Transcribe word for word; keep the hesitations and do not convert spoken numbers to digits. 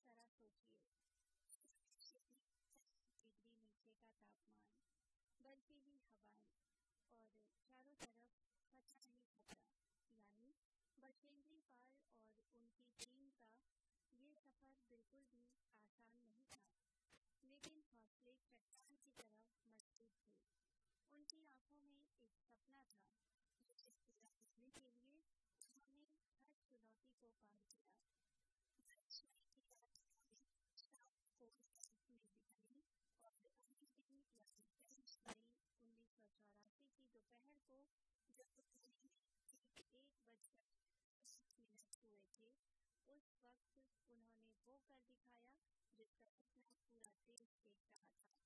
जरा सोचिए, डिग्री नीचे का तापमान, बर्फीली हवाएं और चारों तरफ खतरा ही खतरा, यानी बछेंद्री पाल और उनकी टीम का ये सफर बिल्कुल भी आसान नहीं था। लेकिन हौसले चट्टान की तरह मजबूत थे। उनकी आंखों में एक सपना था, जिसे पूरा करने के लिए उन्होंने हर चुनौती को पार किया। उन्नीस सौ चौरासी की दोपहर को जब एक बजकर मिनट हुए थे, उस वक्त उन्होंने वो कर दिखाया जिसका सपना पूरा देश देख रहा था।